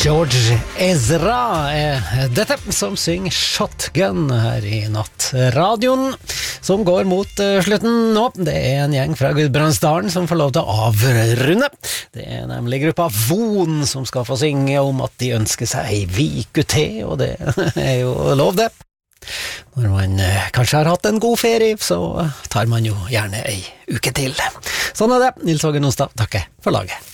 George Ezra dette som synger Shotgun her i nattradioen, som går mot slutten nå. Det en gjeng fra Gudbrandsdalen som får lov til å avrunde. Det nemlig gruppa Von som skal få synge om at de ønsker seg ei viku til, og det jo lov det. Når man kanskje har hatt en god ferie, så tar man jo gjerne ei uke til. Sånn det. Nils Åge Nonstad takker for laget.